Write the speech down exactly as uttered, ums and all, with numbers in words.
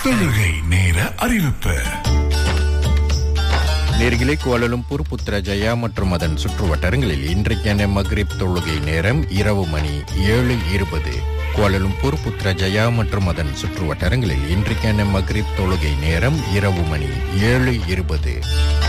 தொழுகை நேர அறிவிப்பு. நேர்களே, கோலாலம்பூர், புத்ரஜயா மற்றும் அதன் சுற்று வட்டாரங்களில் இன்றைக்கான மக்ரிப் தொழுகை நேரம் இரவு மணி ஏழு இருபது. கோலாலம்பூர், புத்ரஜயா மற்றும் அதன் சுற்று வட்டாரங்களில் இன்றைக்கான மக்ரிப் தொழுகை நேரம் இரவு மணி ஏழு இருபது.